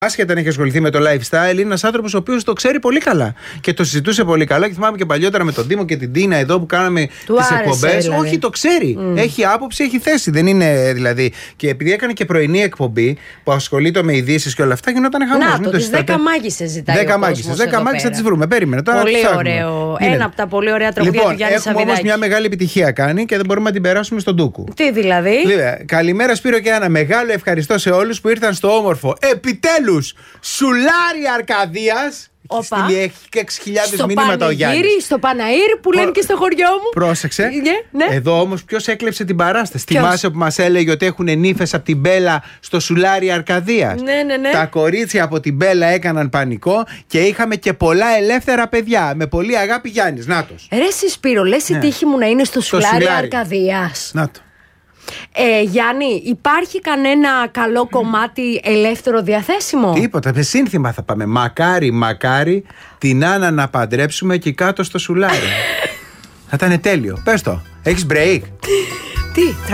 Άσχετα αν έχει ασχοληθεί με το lifestyle, είναι ένας άνθρωπος ο οποίος το ξέρει πολύ καλά και το συζητούσε πολύ καλά. Και θυμάμαι και παλιότερα με τον Δήμο και την Τίνα εδώ που κάναμε τις εκπομπές. Δηλαδή. Όχι, το ξέρει. Έχει άποψη, έχει θέση. Δεν είναι δηλαδή. Και επειδή έκανε και πρωινή εκπομπή που ασχολείται με ειδήσεις και όλα αυτά, γινόταν χαμός. Να το, τις 10 μάγισσες ζητάει. 10 μάγισσες. 10 μάγισσες θα τις βρούμε. Περίμενε τώρα. Πολύ ωραίο. Ένα από τα πολύ ωραία τραγούδια του Γιάννη Σαββιδάκη. Έχουμε όμως μια μεγάλη επιτυχία κάνει και δεν μπορούμε να την περάσουμε στον Ντούκου. Τι δηλαδή? Καλημέρα Σπύρο και ένα μεγάλο ευχαριστώ σε όλους που ήρθαν στο όμορφο. Επιτέλους! Σουλάρι Αρκαδίας. Έχει και 6.000 μηνύματα ο Γιάννης. Στο Παναήρι που λένε και στο χωριό μου. Πρόσεξε. Ναι. Εδώ όμως ποιος έκλεψε την παράσταση? Θυμάσαι που μας έλεγε ότι έχουν νύφες από την Μπέλα στο Σουλάρι Αρκαδίας? Ναι. Τα κορίτσια από την Μπέλα έκαναν πανικό και είχαμε και πολλά ελεύθερα παιδιά. Με πολύ αγάπη Γιάννης. Νάτος. Ρε εσύ Σπύρο, λες η τύχη μου να είναι στο Σουλάρι Αρκαδίας? Να το. Γιάννη, υπάρχει κανένα καλό κομμάτι ελεύθερο διαθέσιμο? Τίποτα, με σύνθημα θα πάμε. Μακάρι την Άννα να παντρέψουμε εκεί κάτω στο Σουλάρι. Θα ήταν τέλειο. Πες το, έχεις break? Τι?